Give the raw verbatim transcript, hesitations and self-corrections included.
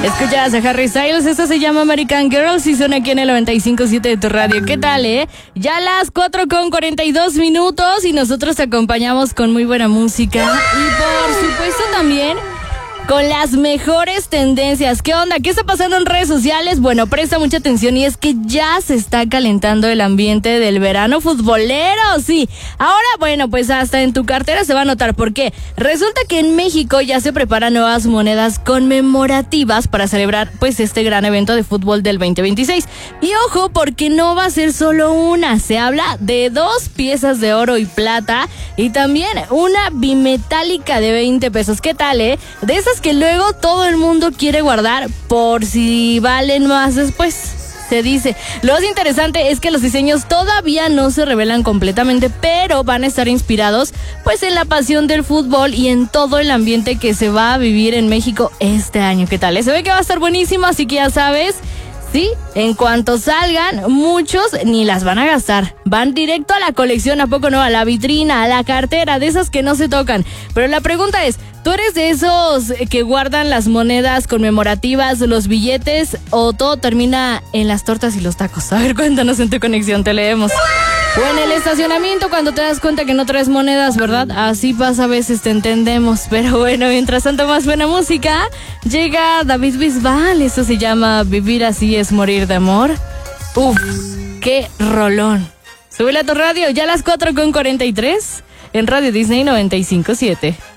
Escuchas a Harry Styles, esto se llama American Girls y suena aquí en el noventa y cinco punto siete de tu radio. ¿Qué tal, eh? Ya las cuatro con cuarenta y dos minutos y nosotros te acompañamos con muy buena música y por supuesto también con las mejores tendencias. ¿Qué onda? ¿Qué está pasando en redes sociales? Bueno, presta mucha atención y es que ya se está calentando el ambiente del verano futbolero, sí. Ahora, bueno, pues hasta en tu cartera se va a notar. ¿Por qué? Resulta que en México ya se preparan nuevas monedas conmemorativas para celebrar pues este gran evento de fútbol del veinte veintiséis. Y ojo, porque no va a ser solo una. Se habla de dos piezas de oro y plata y también una bimetálica de veinte pesos. ¿Qué tal, eh? De esas que luego todo el mundo quiere guardar por si valen más después, se dice. Lo más interesante es que los diseños todavía no se revelan completamente, pero van a estar inspirados pues en la pasión del fútbol y en todo el ambiente que se va a vivir en México este año. ¿Qué tal? Se ve que va a estar buenísimo, así que ya sabes. Sí, en cuanto salgan, muchos ni las van a gastar. Van directo a la colección, ¿a poco no? A la vitrina, a la cartera, de esas que no se tocan. Pero la pregunta es, ¿tú eres de esos que guardan las monedas conmemorativas, los billetes, o todo termina en las tortas y los tacos? A ver, cuéntanos en tu conexión, te leemos. O en el estacionamiento cuando te das cuenta que no traes monedas, ¿verdad? Así pasa a veces, te entendemos. Pero bueno, mientras tanto, más buena música. Llega David Bisbal, esto se llama Vivir así es morir de amor. Uf, qué rolón. Súbele a tu radio, ya a las cuatro con cuarenta y tres en Radio Disney noventa y cinco punto siete.